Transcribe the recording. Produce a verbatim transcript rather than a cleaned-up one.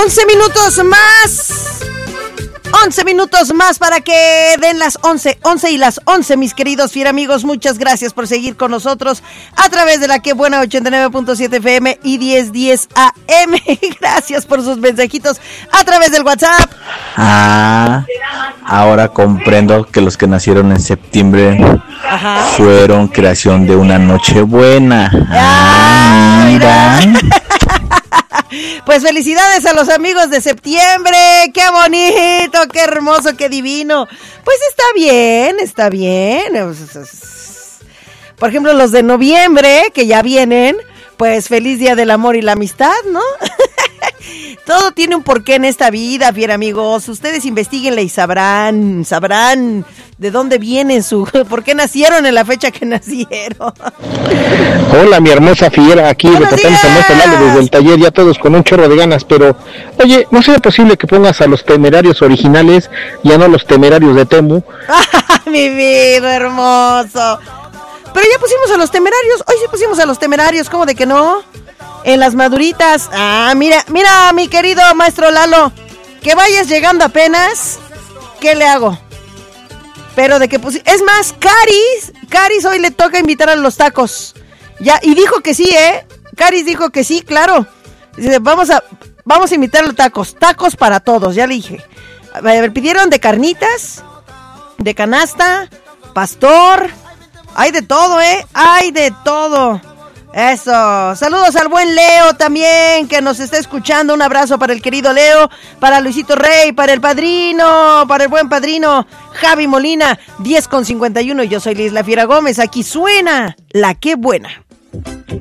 once minutos más. once minutos más para que den las once, once y las once, mis queridos fiel amigos. Muchas gracias por seguir con nosotros a través de la que buena ochenta y nueve punto siete F M y diez diez A M. Gracias por sus mensajitos a través del WhatsApp. Ah, ahora comprendo que los que nacieron en septiembre Ajá. fueron creación de una noche buena. Ah, mira. mira. Pues felicidades a los amigos de septiembre, qué bonito, qué hermoso, qué divino. Pues está bien, está bien. Por ejemplo, los de noviembre, que ya vienen, pues feliz día del amor y la amistad, ¿no? Todo tiene un porqué en esta vida, fiel amigos. Ustedes investiguenle y sabrán, sabrán de dónde vienen su, por qué nacieron en la fecha que nacieron. Hola, mi hermosa fiera, aquí reportamos a nuestro lado desde el taller, ya todos con un chorro de ganas, pero oye, ¿no sería posible que pongas a los temerarios originales, ya no los temerarios de Temu? Mi vida, hermoso. Pero ya pusimos a los temerarios, hoy sí pusimos a los temerarios, ¿cómo de que no? En las maduritas. Ah, mira, mira, mi querido maestro Lalo, que vayas llegando apenas, ¿qué le hago? Pero de que pusimos, es más, Caris, Caris hoy le toca invitar a los tacos. Ya, y dijo que sí, ¿eh? Caris dijo que sí, claro. Dice, vamos a, vamos a invitar a los tacos, tacos para todos, ya le dije. A ver, pidieron de carnitas, de canasta, pastor, hay de todo, ¿eh? Hay de todo. Eso, saludos al buen Leo también, que nos está escuchando, un abrazo para el querido Leo, para Luisito Rey, para el padrino, para el buen padrino Javi Molina, diez con cincuenta y uno, yo soy Liz La Fiera Gómez, aquí suena La Qué Buena.